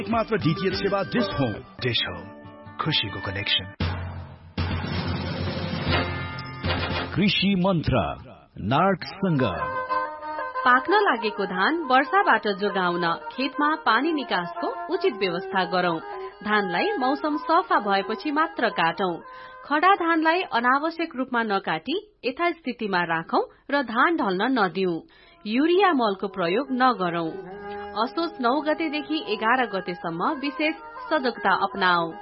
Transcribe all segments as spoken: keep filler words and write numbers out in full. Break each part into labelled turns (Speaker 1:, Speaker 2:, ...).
Speaker 1: एकमात्र डीटीएच सेवा dish home. Dish home, खुशीको कनेक्सन। कृषि मन्त्र नार्कसँग।
Speaker 2: पाक्न लागेको धान वर्षाबाट जोगाउन खेतमा पानी निकासको उचित व्यवस्था गरौं। धानलाई मौसम सफा भएपछि मात्र काटौं। खडा धानलाई अनावश्यक रूपमा नकाटी यथास्थितिमा राखौं र धान ढल्न नदिऊ। युरिया मलको प्रयोग नगरौं। असोज नौ गतेदेखि एघार गतेसम्म विशेष सजगता अपनाऊ।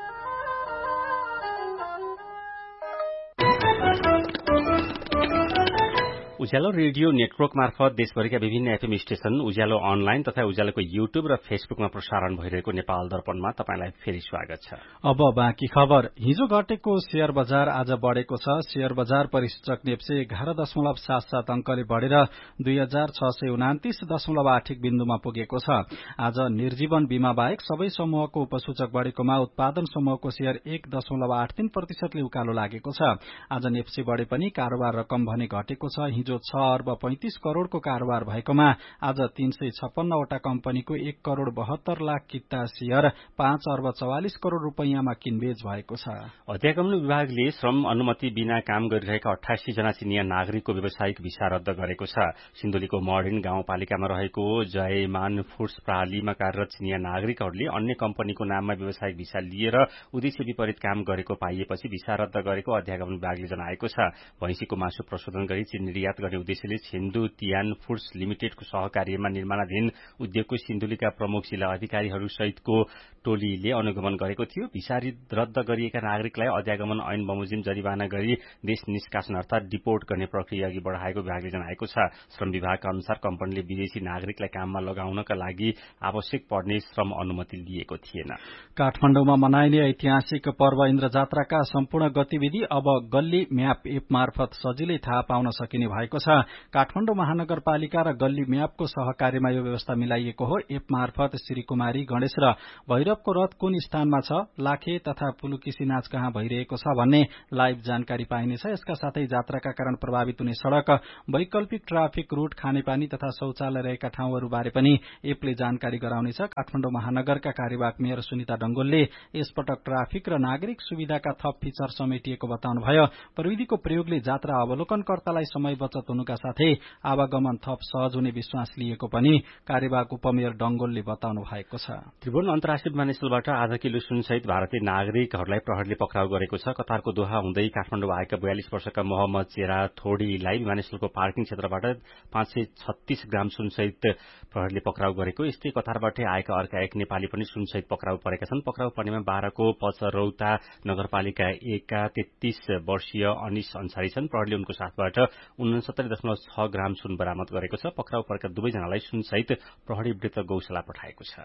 Speaker 3: उज्यालो रेडियो नेटवर्क मार्फत देशभरिका विभिन्न एफएम स्टेशन, उज्यालो अनलाइन तथा उज्यालोको युट्युब र फेसबुकमा प्रसारण भइरहेको नेपाल दर्पणमा तपाईंलाई फेरि स्वागत छ।
Speaker 4: अब बाँकी खबर। हिजो घटेको शेयर बजार आज बढ़ेको छ। शेयर बजार परिसूचक नेप्से एघार दशमलव सात सात अंकले बढ़ेर दुई हजार छ सय उनातिस दशमलव आठ एक बिन्दुमा पुगेको छ। आज निर्जीवन बीमा बाहेक सबै समूहको उपसूचक बढ़ेकोमा उत्पादन समूहको शेयर एक दशमलव आठ तीन प्रतिशतले उकालो लागेको छ। आज नेप्से बढ़े पनि कारोबार रकम भने घटेको छ। हिजो छ अर्ब पैंतिस करोड़को कारोबार भएकोमा आज तीन सय छप्पन्नवटा कम्पनीको एक करोड़ बहत्तर लाख किता शेयर पाँच अर्ब चौवालिस करोड़ रूपियाँमा किनबेच भएको छ।
Speaker 3: अध्यागमन विभागले श्रम अनुमति बिना काम गरिरहेका अठासी जना चिनिया नागरिकको व्यावसायिक भिसा रद्द गरेको छ। सिन्धुलीको मर्डिन गाउँपालिकामा रहेको जयमान फूड्स प्रणालीमा कार्यरत चिनिया नागरिकहरूले अन्य कम्पनीको नाममा व्यावसायिक भिसा लिएर उद्देश्य विपरीत काम गरेको पाइएपछि भिसा रद्द गरेको अध्यागमन विभागले जनाएको छ। भैंसीको मासु प्रशोधन गरी चीन निर्यात गर्ने उद्देश्यले सिन्धु तियान फूड्स लिमिटेडको सहकार्यमा निर्माणाधीन उद्योगको सिन्धुलीका प्रमुख जिल्ला अधिकारीहरू सहितको टोलीले अनुगमन गरेको थियो। भिसा रद्द गरिएका नागरिकलाई अध्यागमन ऐन बमोजिम जरिवाना गरी देश निष्कासन अर्थात डिपोर्ट गर्ने प्रक्रिया अघि बढ़ाएको विभागले जनाएको छ। श्रम विभागका अनुसार कम्पनीले विदेशी नागरिकलाई काममा लगाउनका लागि आवश्यक पर्ने श्रम अनुमति लिएको थिएन।
Speaker 4: काठमाडौँमा मनाइने ऐतिहासिक पर्व इन्द्र जात्राका सम्पूर्ण गतिविधि अब गल्ली म्याप एप मार्फत सजिलै थाहा पाउन सकिने भएको छ। काठमाडौँ महानगरपालिका र गल्ली म्यापको सहकार्यमा यो व्यवस्था मिलाइएको हो। एप मार्फत श्रीकुमारी, गणेश र भैरवको रथ कुन स्थानमा छ, लाखे तथा पुलुकिसी नाच कहाँ भइरहेको छ भन्ने लाइभ जानकारी पाइनेछ। यसका साथै यात्राका कारण प्रभावित हुने सड़क, वैकल्पिक ट्राफिक रूट, खानेपानी तथा शौचालय रहेका ठाउँहरूबारे पनि एपले जानकारी गराउनेछ। काठमाडौँ महानगरका कार्यवाहक मेयर सुनिता डंगोलले यसपटक ट्राफिक र नागरिक सुविधाका थप फीचर समेटिएको बताउनुभयो। प्रविधिको प्रयोगले यात्रा अवलोकनकर्तालाई समय बचत हुनुका साथै आवागमन थप सहज हुने विश्वास लिएको पनि कार्यवाहक उपमेयर डंगोलले बताउनु भएको छ।
Speaker 3: त्रिभुवन अन्तर्राष्ट्रिय विमानस्थलबाट आधा किलो सुनसहित भारतीय नागरिकहरूलाई प्रहरीले पक्राउ गरेको छ। कतारको दोहा हुँदै काठमाडौँ आएका बयालिस वर्षका मोहम्मद चेरा थोडीलाई विमानस्थलको पार्किङ क्षेत्रबाट पाँच सय छत्तीस ग्राम सुनसहित प्रहरीले पक्राउ गरेको। यस्तै कतारबाट आएका अर्का एक नेपाली पनि सुनसहित पक्राउ परेका छन्। पक्राउ पर्नेमा बाह्रको पचरौता नगरपालिका एकका तेत्तीस वर्षीय अनिस अन्सारी छन्। प्रहरीले उनको साथबाट उनसत्तरी दशमलव छ ग्राम सुन बरामद गरेको छ। पक्राउ परेका दुवैजनालाई सुनसहित प्रहरी वृत्त गौशाला पठाएको छ।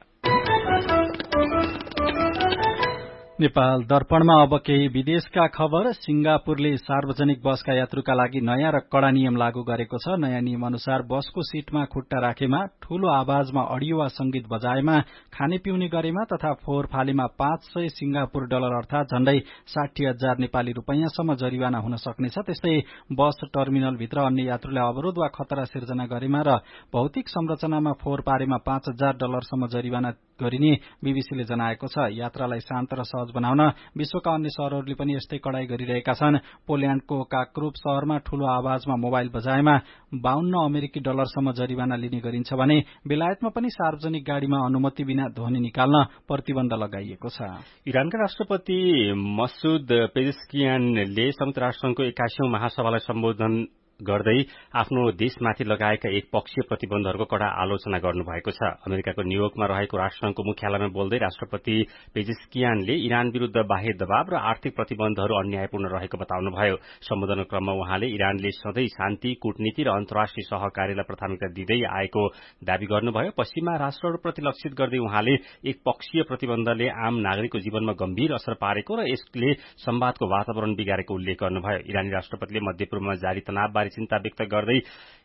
Speaker 4: नेपाल दर्पणमा अब केही विदेशका खबर। सिंगापुरले सार्वजनिक बसका यात्रुका लागि नयाँ र कड़ा नियम लागू गरेको छ। नयाँ नियम अनुसार बसको सीटमा खुट्टा राखेमा, ठूलो आवाजमा अडियो वा संगीत बजाएमा, खाने पिउने गरेमा तथा फोहोर फालेमा पाँच सय सिंगापुर डलर अर्थात झण्डै साठी हजार नेपाली रूपियाँसम्म जरिवाना हुन सक्नेछ। त्यस्तै बस टर्मिनलभित्र अन्य यात्रुलाई अवरोध वा खतरा सिर्जना गरेमा र भौतिक संरचनामा फोहोर पारेमा पाँच हजार डलरसम्म जरिवाना गरिने बीबीसीले जनाएको छ। यात्रालाई शान्त र सहज बनाउन विश्वका अन्य शहरहरूले पनि यस्तै कडाई गरिरहेका छन्। पोल्याण्डको काक्रुप शहरमा ठूलो आवाजमा मोबाइल बजाएमा बाहन्न अमेरिकी डलरसम्म जरिवाना लिने गरिन्छ भने बेलायतमा पनि सार्वजनिक गाड़ीमा अनुमति बिना ध्वनि निकाल्न प्रतिबन्ध लगाइएको छ।
Speaker 3: इरानका राष्ट्रपति मसूद पेजेस्कियानले संयुक्त राष्ट्रसंघको एक्काइसौं महासभालाई सम्बोधन गर्दै आफ्नो देशमाथि लगाएका एक पक्षीय प्रतिबन्धहरूको कड़ा आलोचना गर्नुभएको छ। अमेरिकाको न्यूयोर्कमा रहेको राष्ट्रसंघको मुख्यालयमा बोल्दै राष्ट्रपति पेजेस्कियानले इरान विरूद्ध बाह्य दबाव र आर्थिक प्रतिबन्धहरू अन्यायपूर्ण रहेको बताउनुभयो। सम्बोधनको क्रममा उहाँले इरानले सधैं शान्ति, कूटनीति र अन्तर्राष्ट्रिय सहकार्यलाई प्राथमिकता दिँदै आएको दावी गर्नुभयो। पश्चिमा राष्ट्रहरूप्रति लक्षित गर्दै उहाँले एक पक्षीय प्रतिबन्धले आम नागरिकको जीवनमा गम्भीर असर पारेको र यसले संवादको वातावरण बिगारेको उल्लेख गर्नुभयो। इरानी राष्ट्रपतिले मध्यपूर्वमा जारी तनाव चिन्ता व्यक्त गर्दै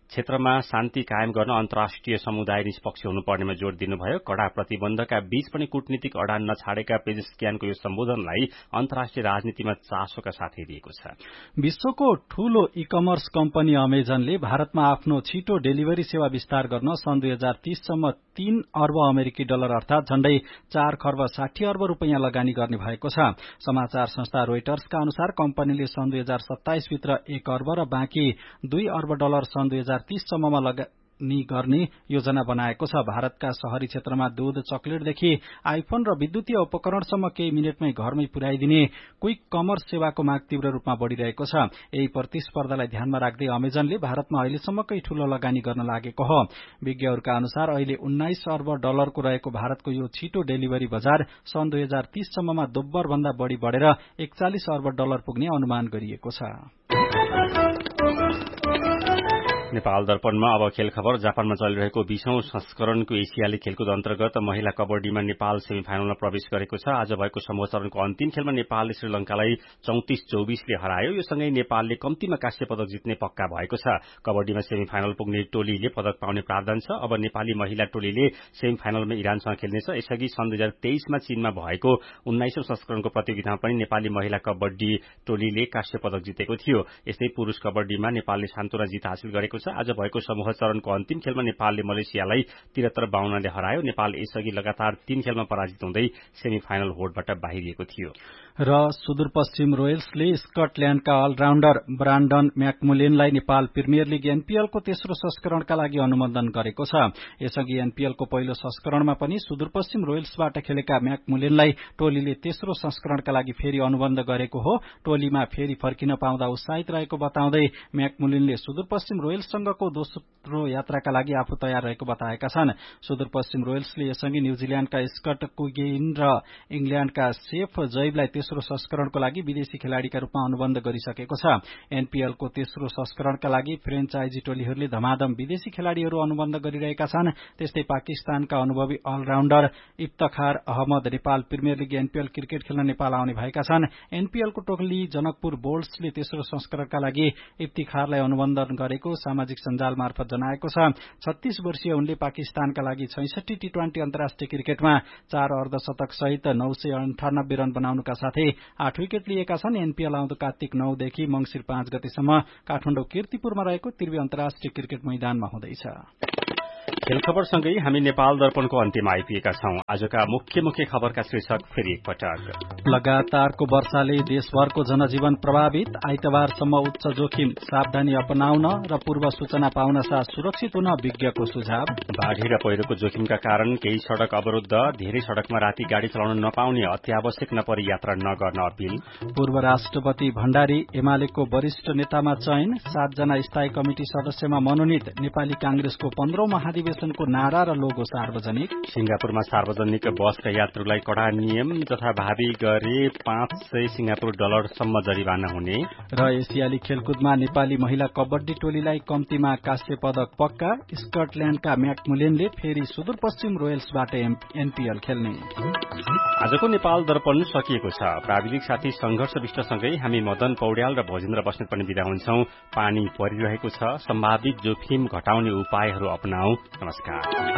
Speaker 3: क्षेत्रमा शान्ति कायम गर्न अन्तर्राष्ट्रिय समुदाय निष्पक्ष हुनुपर्नेमा जोड़ दिनुभयो। कड़ा प्रतिबन्धका बीच पनि कूटनीतिक अडान नछाडेका पेजेस्कियानको यो सम्बोधनलाई अन्तर्राष्ट्रिय राजनीतिमा चासोका साथै दिएको छ।
Speaker 4: विश्वको ठूलो ई कमर्स कम्पनी अमेजनले भारतमा आफ्नो छिटो डेलिभरी सेवा विस्तार गर्न सन् दुई हजार तीस सम्म तीन अर्ब अमेरिकी डलर अर्थात झण्डै चार खर्ब साठी अर्ब रूपियाँ लगानी गर्ने भएको छ। समाचार संस्था रोइटर्सका अनुसार कम्पनीले सन् दुई हजार सत्ताइस भित्र एक अर्ब र बाँकी दुई अर्ब डलर सन् दुई हजार तीस सम्ममा लगानी गर्ने योजना बनाएको छ। भारतका शहरी क्षेत्रमा दूध, चकलेटदेखि आइफोन र विद्युतीय उपकरणसम्म केही मिनटमै घरमै पुर्याइदिने क्विक कमर्स सेवाको माग तीव्र रूपमा बढ़िरहेको छ। यही प्रतिस्पर्धालाई ध्यानमा राख्दै अमेजनले भारतमा अहिलेसम्मकै ठूलो लगानी गर्न लागेको हो। विज्ञहरूका अनुसार अहिले उन्नाइस अर्ब डलरको रहेको भारतको यो छिटो डेलिभरी बजार सन् दुई हजार तीस सम्ममा दोब्बर भन्दा बढ़ी बढ़ेर एकचालिस अर्ब डलर पुग्ने अनुमान गरिएको छ।
Speaker 3: नेपाल दर्पणमा अब खेल खबर। जापानमा चलिरहेको बीसौं संस्करणको एसियाली खेलकुद अन्तर्गत महिला कबड्डीमा नेपाल सेमी फाइनलमा प्रवेश गरेको छ। आज भएको समूह चरणको अन्तिम खेलमा नेपालले श्रीलंकालाई चौतिस चौबीसले हरायो। यो सँगै नेपालले कम्तीमा काँस्य पदक जित्ने पक्का भएको छ। कबड्डीमा सेमी फाइनल पुग्ने टोलीले पदक पाउने प्रावधान छ। अब नेपाली महिला टोलीले सेमी फाइनलमा इरानसँग खेल्नेछ। यसअघि सन् दुई हजार तेइसमा चीनमा भएको उन्नाइसौं संस्करणको प्रतियोगितामा पनि नेपाली महिला कबड्डी टोलीले काँस्य पदक जितेको थियो। यस्तै पुरूष कबड्डीमा नेपालले सान्तुना जित हासिल गरेको छ। आज भएको समूह चरणको अन्तिम खेलमा नेपालले मलेसियालाई तिहत्तर बाउन्नले हरायो। नेपाल यसअघि लगातार तीन खेलमा पराजित हुँदै सेमी फाइनल होडबाट बाहिरिएको थियो।
Speaker 4: र Sudurpashchim रोयल्सले स्कटल्याण्डका अलराउण्डर Brandon म्याकमुलेनलाई Nepal premier league एनपीएलको तेस्रो संस्करणका लागि अनुमोदन गरेको छ। यसअघि एनपीएलको पहिलो संस्करणमा पनि सुदूरपश्चिम रोयल्सबाट खेलेका म्याकमुलेनलाई टोलीले तेस्रो संस्करणका लागि फेरि अनुबन्ध गरेको हो। टोलीमा फेरि फर्किन पाउँदा उत्साहित रहेको बताउँदै म्याकमुलेनले सुदूरपश्चिम रोयल्ससँगको दोस्रो यात्राका लागि आफू तयार रहेको बताएका छन्। सुदूरपश्चिम रोयल्सले यसअघि न्यूजील्याण्डका स्कट कुगेइन र इंग्ल्याण्डका सेफ जैबलाई तेस्रो संस्करणको लागि विदेशी खेलाड़ीका रूपमा अनुबन्ध गरिसकेको छ। एनपीएलको तेस्रो संस्करणका लागि फ्रेन्चाइजी टोलीहरूले धमाधम विदेशी खेलाड़ीहरू अनुबन्ध गरिरहेका छन्। त्यस्तै पाकिस्तानका अनुभवी अलराउण्डर Iftekhar Ahmad Nepal premier league NPL cricket खेल्न नेपाल आउने भएका छन्। एनपीएलको टोली जनकपुर बोल्ट्सले तेस्रो संस्करणका लागि इफ्तिखारलाई अनुबन्धन गरेको सामाजिक सञ्जाल मार्फत जनाएको छ। छत्तीस वर्षीय उनले पाकिस्तानका लागि छैसठी टी ट्वेन्टी अन्तर्राष्ट्रिय क्रिकेटमा चार अर्धशतक सहित नौ सय अन्ठानब्बे रन बनाउनुका साथै आठ विकेट लिएका छन्। एनपीएल आउँदो कार्तिक नौदेखि मंगिर पाँच गतेसम्म काठमाडौँ कीर्तिपुरमा रहेको त्रिवी अन्तर्राष्ट्रिय क्रिकेट मैदानमा हुँदैछ।
Speaker 3: खेल खबरसँगै हामी नेपाल दर्पणको अन्त्यमा आइपुगेका छौं। आजका मुख्य मुख्य खबरका शीर्षक फेरि एकपटक।
Speaker 4: लगातारको वर्षाले देशभरको जनजीवन प्रभावित, आइतबारसम्म उच्च जोखिम, सावधानी अपनाउन र पूर्व सूचना पाउन साथ सुरक्षित हुन विज्ञको सुझाव।
Speaker 3: बाढ़ी र पहिरोको जोखिमका कारण केही सड़क अवरुद्ध, धेरै सड़कमा राति गाड़ी चलाउन नपाउने, अत्यावश्यक नपरी यात्रा नगर्न अपील।
Speaker 4: पूर्व राष्ट्रपति भण्डारी एमालेको वरिष्ठ नेतामा चयन, सातजना स्थायी कमिटी सदस्यमा मनोनित। नेपाली कांग्रेसको पन्ध्रौं महाधिवेशनको नारा र लोगो सार्वजनिक।
Speaker 3: सिंगापुरमा सार्वजनिक बसका यात्रुलाई कड़ा नियम, जथाभावी गरे पाँच सय सिंगापुर डलरसम्म जरिवाना हुने।
Speaker 4: र एसियाली खेलकुदमा नेपाली महिला कबड्डी टोलीलाई कम्तीमा काँस्य पदक पक्का। स्कटल्याण्डका म्याकमुलेनले फेरि सुदूरपश्चिम रोयल्सबाट एनपीएल खेल्ने।
Speaker 3: आजको नेपाल दर्पण सकिएको छ। प्राविधिक साथी संघर्ष विष्टसँगै हामी मदन पौड्याल र भोजेन्द्र बस्नेत पनि विदा हुन्छौं। पानी परिरहेको छ, सम्भावित जोखिम घटाउने उपायहरू अपनाऊ। नमस्कार।